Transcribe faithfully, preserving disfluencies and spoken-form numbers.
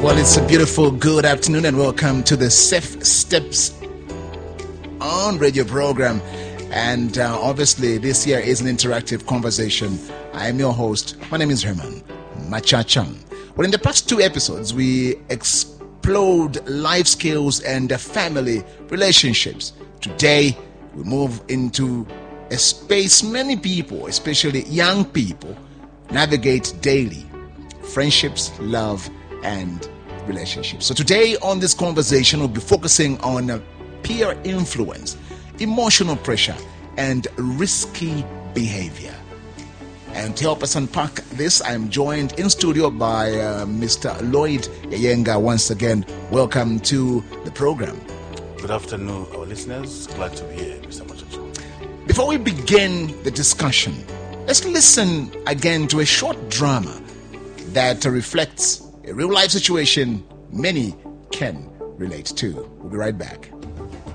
Well, it's a beautiful good afternoon and welcome to the Safe Steps on radio program. And uh, obviously, this year is an interactive conversation. I am your host. My name is Herman Machachang. Well, in the past two episodes, we explored life skills and uh, family relationships. Today, we move into a space many people, especially young people, navigate daily: friendships, love, and relationships. So today on this conversation, we'll be focusing on uh, peer influence, emotional pressure, and risky behavior. And to help us unpack this, I'm joined in studio by uh, Mister Lloyd Yayenga. Once again, welcome to the program. Good afternoon, our listeners. Glad to be here, Mister Machacho. Before we begin the discussion, let's listen again to a short drama that uh, reflects a real-life situation many can relate to. We'll be right back.